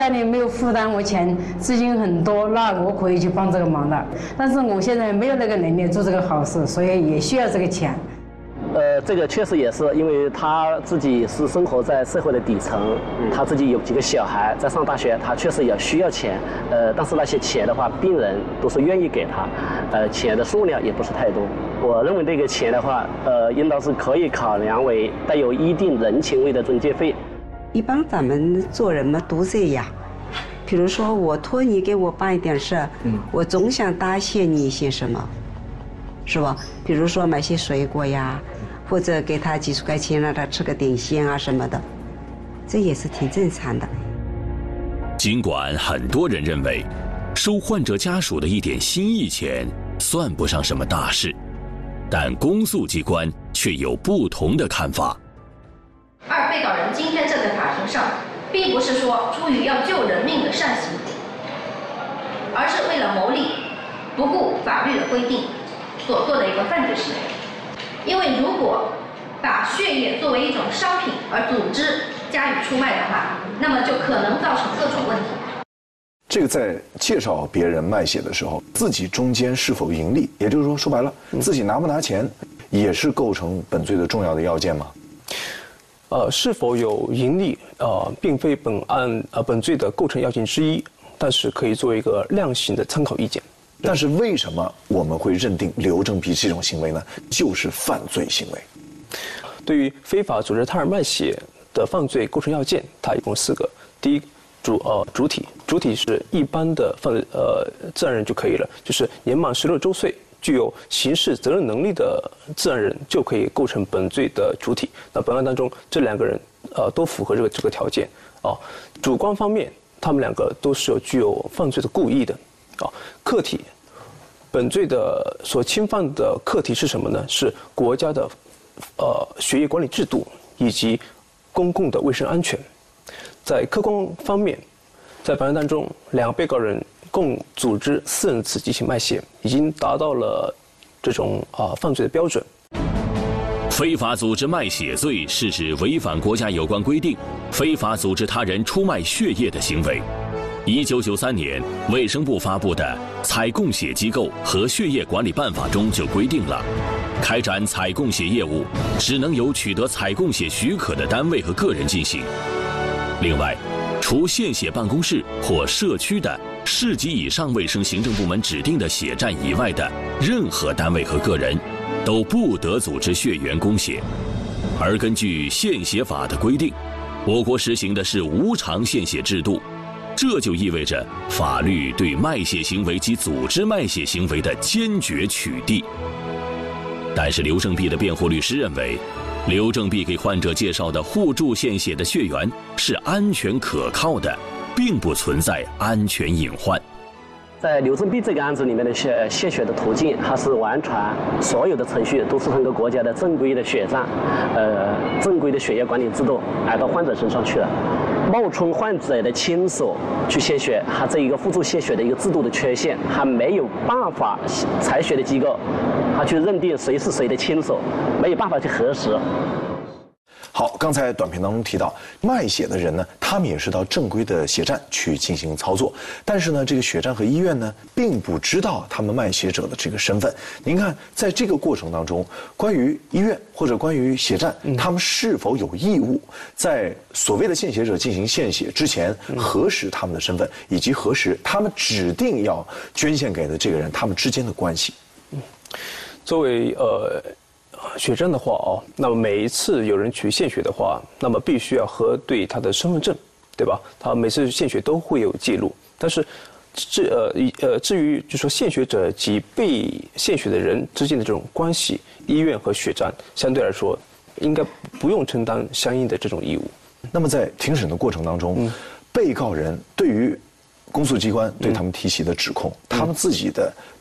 家里没有负担我钱，资金很多，那我可以去帮这个忙的。但是我现在没有那个能力做这个好事，所以也需要这个钱。 这个确实也是，因为他自己是生活在社会的底层，他自己有几个小孩在上大学，他确实也需要钱。但是那些钱的话，病人都是愿意给他，钱的数量也不是太多。我认为这个钱的话，应当是可以考量为带有一定人情味的中介费。 一般咱们做人嘛都这样，比如说我托你给我办一点事，我总想答谢你一些什么，是吧？比如说买些水果呀，或者给他几十块钱让他吃个点心啊什么的，这也是挺正常的。 尽管很多人认为收患者家属的一点心意钱算不上什么大事，但公诉机关却有不同的看法。 二被告人今天站在法庭上，并不是说出于要救人命的善行，而是为了牟利，不顾法律的规定所做的一个犯罪行为。因为如果把血液作为一种商品而组织加以出卖的话，那么就可能造成各种问题。 这个在介绍别人卖血的时候，自己中间是否盈利，也就是说白了，自己拿不拿钱，也是构成本罪的重要的要件吗？ 是否有盈利，并非本罪的构成要件之一，但是可以作为一个量刑的参考意见。 但是为什么我们会认定刘正弼这种行为呢，就是犯罪行为？ 对于非法组织他人卖血的犯罪构成要件，它一共4个。第一，主体是一般的自然人就可以了，就是年满16周岁，具有刑事责任能力的自然人就可以构成本罪的主体。那本案当中，这2个人都符合这个条件啊。主观方面，他们2个都是具有犯罪的故意的啊。客体，本罪的所侵犯的客体是什么呢？是国家的血液管理制度以及公共的卫生安全。在客观方面，在本案当中，2个被告人共组织40次进行卖血，已经达到了这种犯罪的标准。 非法组织卖血罪是指违反国家有关规定，非法组织他人出卖血液的行为。1993年，卫生部发布的《采供血机构和血液管理办法》中就规定了，开展采供血业务只能由取得采供血许可的单位和个人进行。另外，除献血办公室或社区的市级以上卫生行政部门指定的血站以外的任何单位和个人，都不得组织血源供血。而根据献血法的规定，我国实行的是无偿献血制度，这就意味着法律对卖血行为及组织卖血行为的坚决取缔。但是刘正弼的辩护律师认为，刘正弼给患者介绍的互助献血的血源是安全可靠的，并不存在安全隐患。 在刘正弼这个案子里面的献血的途径，它是完全所有的程序都是通过国家的正规的血站，正规的血液管理制度来到患者身上去了。冒充患者的亲属去献血，它这一个互助献血的一个制度的缺陷，还没有办法采血的机构，他去认定谁是谁的亲属，没有办法去核实。 好，刚才短片当中提到，卖血的人呢，他们也是到正规的血站去进行操作，但是呢，这个血站和医院呢，并不知道他们卖血者的这个身份。您看，在这个过程当中，关于医院或者关于血站，他们是否有义务在所谓的献血者进行献血之前，核实他们的身份，以及核实他们指定要捐献给的这个人他们之间的关系？ 作为血站的话那么每一次有人去献血的话，那么必须要核对他的身份证，对吧？他每次献血都会有记录，但是至于就说献血者及被献血的人之间的这种关系，医院和血站相对来说应该不用承担相应的这种义务。 那么在庭审的过程当中，被告人对于公诉机关对他们提起的指控，他们自己的